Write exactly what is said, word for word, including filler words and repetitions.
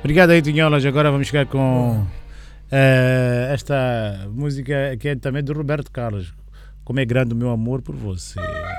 Obrigado aí, Tinholas. Agora vamos ficar com eh, esta música que é também do Roberto Carlos. Como é grande o meu amor por você.